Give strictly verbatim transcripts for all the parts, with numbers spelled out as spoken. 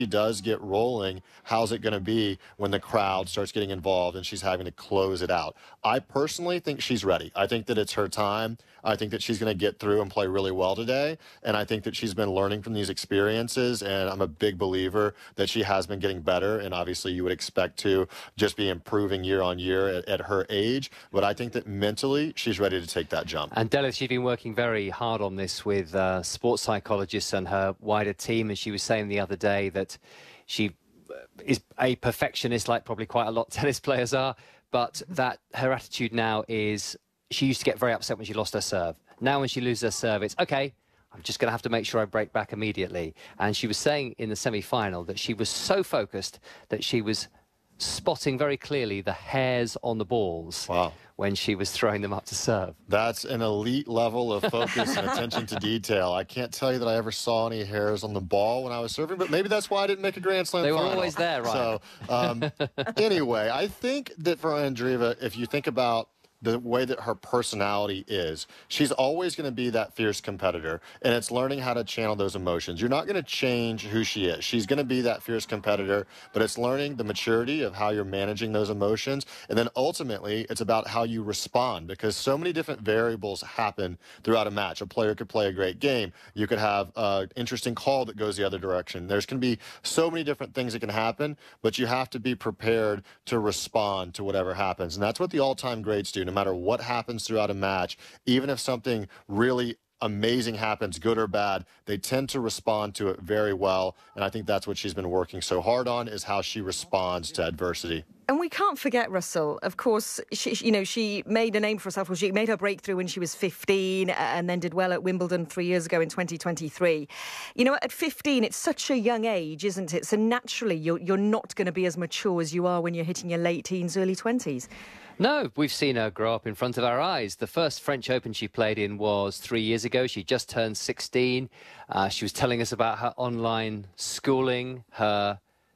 does get rolling, how's it going to be when the crowd starts getting involved and she's having to close it out? I personally think she's ready. I think that it's her time. I think that she's going to get through and play really well today. And I think that she's been learning from these experiences. And I'm a big believer that she has been getting better. And obviously you would expect to just be improving year on year at, at her age. But I think that mentally she's ready to take that jump. And Delith, she's been working very hard on this with uh, sports psychologists and her wider team. And she was saying the other day that she is a perfectionist, like probably quite a lot of tennis players are, but that her attitude now is she used to get very upset when she lost her serve. Now when she loses her serve, it's, okay, I'm just going to have to make sure I break back immediately. And she was saying in the semi-final that she was so focused that she was spotting very clearly the hairs on the balls. Wow. When she was throwing them up to serve. That's an elite level of focus and attention to detail. I can't tell you that I ever saw any hairs on the ball when I was serving, but maybe that's why I didn't make a Grand Slam They were final. always there, right? So, um, anyway, I think that for Andreeva, if you think about the way that her personality is, she's always going to be that fierce competitor, and it's learning how to channel those emotions. You're not going to change who she is. She's going to be that fierce competitor, but it's learning the maturity of how you're managing those emotions, and then ultimately it's about how you respond, because so many different variables happen throughout a match. A player could play a great game. You could have an interesting call that goes the other direction. There's going to be so many different things that can happen, but you have to be prepared to respond to whatever happens, and that's what the all-time greats do. No matter what happens throughout a match, even if something really amazing happens, good or bad, they tend to respond to it very well. And I think that's what she's been working so hard on, is how she responds to adversity. And we can't forget, Russell, of course, she, you know, she made a name for herself. Well, she made her breakthrough when she was fifteen and then did well at Wimbledon three years ago in twenty twenty-three. You know, at fifteen, it's such a young age, isn't it? So naturally, you're, you're not going to be as mature as you are when you're hitting your late teens, early twenties. No, we've seen her grow up in front of our eyes. The first French Open she played in was three years ago. She just turned sixteen. Uh, she was telling us about her online schooling, her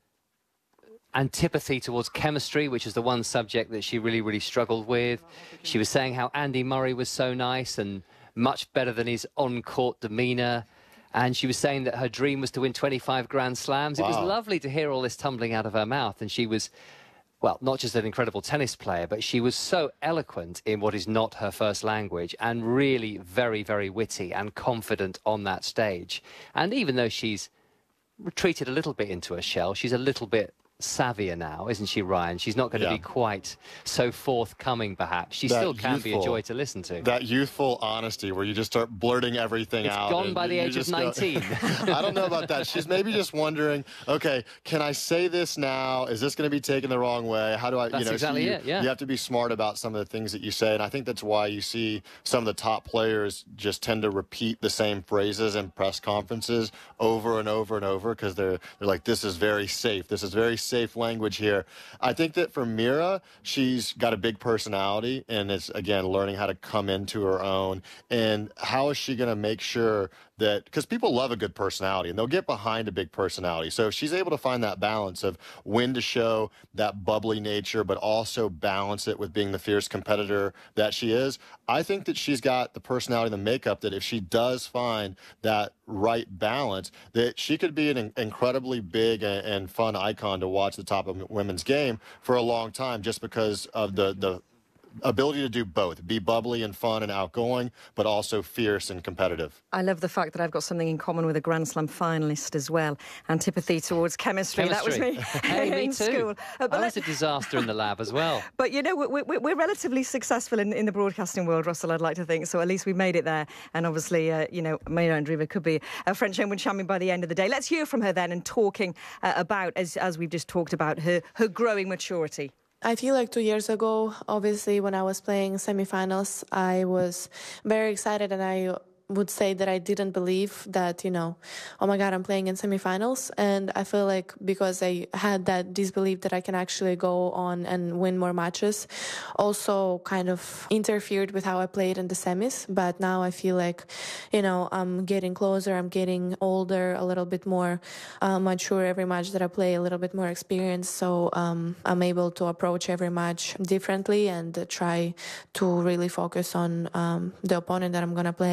antipathy towards chemistry, which is the one subject that she really, really struggled with. She was saying how Andy Murray was so nice and much better than his on-court demeanour. And she was saying that her dream was to win twenty-five Grand Slams. Wow. It was lovely to hear all this tumbling out of her mouth. And she was, well, not just an incredible tennis player, but she was so eloquent in what is not her first language, and really very, very witty and confident on that stage. And even though she's retreated a little bit into her shell, she's a little bit savvier now, isn't she, Ryan? She's not going to yeah. be quite so forthcoming, perhaps. She that still can youthful, be a joy to listen to. That youthful honesty where you just start blurting everything it's out. It's gone by the age of nineteen. I don't know about that. She's maybe just wondering, okay, can I say this now? Is this going to be taken the wrong way? How do I, that's you know, exactly so you, it, yeah. you have to be smart about some of the things that you say, and I think that's why you see some of the top players just tend to repeat the same phrases in press conferences over and over and over, because they're, they're like, this is very safe. This is very safe language here. I think that for Mira, she's got a big personality, and it's, again, learning how to come into her own. And how is she going to make sure that, because people love a good personality and they'll get behind a big personality. So if she's able to find that balance of when to show that bubbly nature, but also balance it with being the fierce competitor that she is, I think that she's got the personality, the makeup, that if she does find that right balance, that she could be an incredibly big and fun icon to watch the top of women's game for a long time, just because of the, the ability to do both, be bubbly and fun and outgoing, but also fierce and competitive. I love the fact that I've got something in common with a Grand Slam finalist as well. Antipathy towards chemistry. chemistry. That was me, hey, me in too. school. Uh, I was a disaster in the lab as well. But, you know, we're, we're, we're relatively successful in, in the broadcasting world, Russell, I'd like to think. So at least we've made it there. And obviously, uh, you know, Mira Andreeva could be a French Open champion by the end of the day. Let's hear from her then, and talking uh, about, as, as we've just talked about, her, her growing maturity. I feel like two years ago, obviously, when I was playing semifinals, I was very excited, and I would say that I didn't believe that, you know, oh my God, I'm playing in semifinals. And I feel like because I had that disbelief that I can actually go on and win more matches, also kind of interfered with how I played in the semis. But now I feel like, you know, I'm getting closer, I'm getting older, a little bit more uh, mature every match that I play, a little bit more experienced. So um, I'm able to approach every match differently and uh, try to really focus on um, the opponent that I'm going to play against,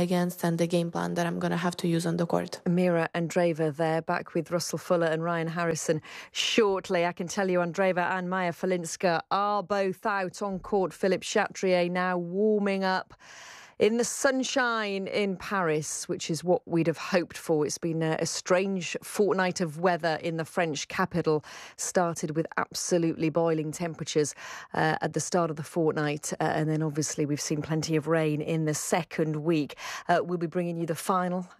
understand the game plan that I'm going to have to use on the court. Mira Andreeva there, back with Russell Fuller and Ryan Harrison shortly. I can tell you Andreeva and Maya Falinska are both out on court. Philippe Chatrier now warming up in the sunshine in Paris, which is what we'd have hoped for. It's been a, a strange fortnight of weather in the French capital. Started with absolutely boiling temperatures uh, at the start of the fortnight. Uh, and then obviously we've seen plenty of rain in the second week. Uh, we'll be bringing you the final